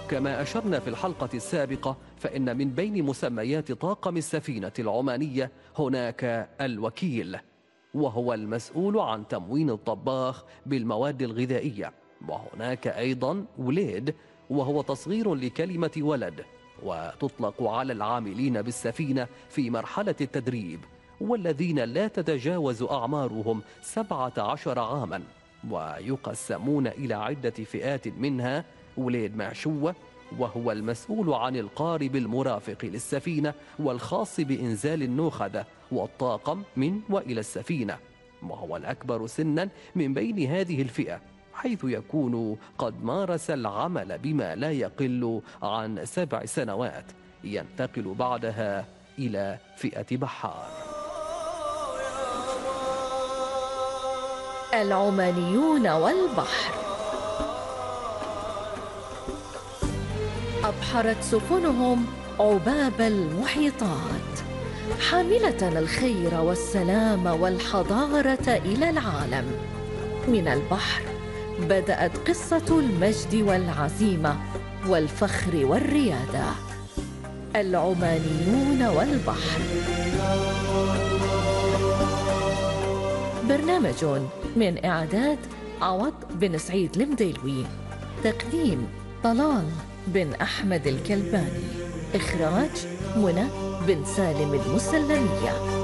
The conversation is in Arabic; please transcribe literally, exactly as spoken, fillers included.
كما أشرنا في الحلقة السابقة، فإن من بين مسميات طاقم السفينة العمانية هناك الوكيل، وهو المسؤول عن تموين الطباخ بالمواد الغذائية. وهناك أيضا وليد، وهو تصغير لكلمة ولد، وتطلق على العاملين بالسفينة في مرحلة التدريب، والذين لا تتجاوز أعمارهم سبعة عشر عاما، ويقسمون إلى عدة فئات، منها وليد معشوة، وهو المسؤول عن القارب المرافق للسفينة والخاص بإنزال النوخذة والطاقم من وإلى السفينة، وهو الأكبر سنا من بين هذه الفئة، حيث يكون قد مارس العمل بما لا يقل عن سبع سنوات، ينتقل بعدها إلى فئة بحار. العمانيون والبحر. أبحرت سفنهم عباب المحيطات، حاملة الخير والسلام والحضارة إلى العالم. من البحر بدأت قصة المجد والعزيمة والفخر والريادة. العمانيون والبحر، برنامج من إعداد عوض بن سعيد المديلوي، تقديم طلال بن أحمد الكلباني، إخراج منى بن سالم المسلمية.